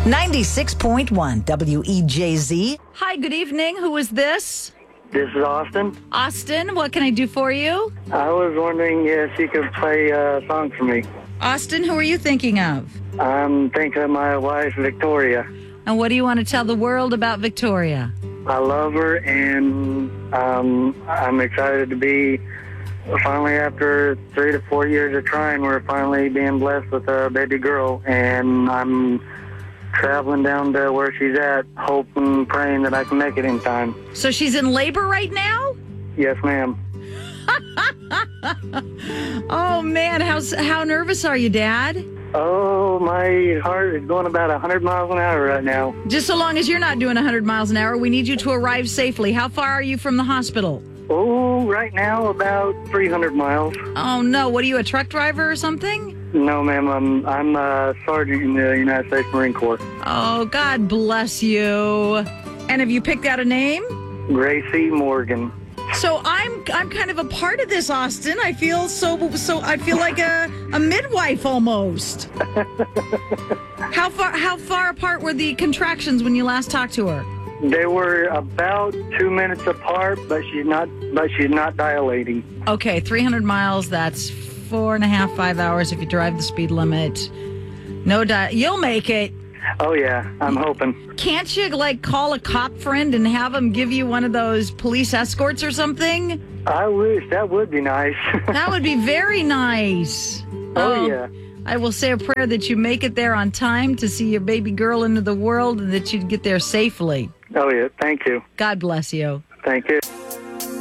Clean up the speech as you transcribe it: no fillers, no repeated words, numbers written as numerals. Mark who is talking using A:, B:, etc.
A: 96.1 WEJZ.
B: Hi, good evening. Who is this?
C: This is Austin.
B: Austin, what can I do for you?
C: I was wondering if you could play a song for me.
B: Austin, who are you thinking of?
C: I'm thinking of my wife, Victoria.
B: And what do you want to tell the world about Victoria?
C: I love her, and I'm excited to be, finally, after 3 to 4 years of trying, we're finally being blessed with a baby girl, and I'm traveling down to where she's at, hoping, praying that I can make it in time.
B: So she's in labor right now?
C: Yes, ma'am.
B: Oh, man, how nervous are you, Dad?
C: Oh, my heart is going about 100 miles an hour right now.
B: Just so long as you're not doing 100 miles an hour, we need you to arrive safely. How far are you from the hospital?
C: Oh, right now about 300 miles.
B: Oh, no. What are you, a truck driver or something?
C: No, ma'am. I'm a sergeant in the United States Marine Corps.
B: Oh, God bless you. And have you picked out a name?
C: Gracie Morgan.
B: So I'm kind of a part of this, Austin. I feel I feel like a midwife almost. How far apart were the contractions when you last talked to her?
C: They were about 2 minutes apart, but she's not dilating.
B: Okay, 300 miles. That's 4.5, 5 hours if you drive the speed limit. You'll make it.
C: Oh yeah, I'm hoping.
B: Can't you call a cop friend and have him give you one of those police escorts or something?
C: I wish. That would be nice.
B: That would be very nice.
C: Oh yeah.
B: I will say a prayer that you make it there on time to see your baby girl into the world and that you get there safely.
C: Oh yeah, thank you.
B: God bless you.
C: Thank you.